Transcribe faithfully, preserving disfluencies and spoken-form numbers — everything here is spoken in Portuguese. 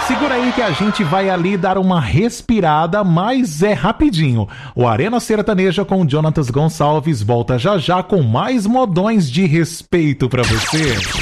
Segura aí que a gente vai ali dar uma respirada, mas é rapidinho. O Arena Sertaneja com Jonatas Gonçalves volta já já com mais modões de respeito pra você.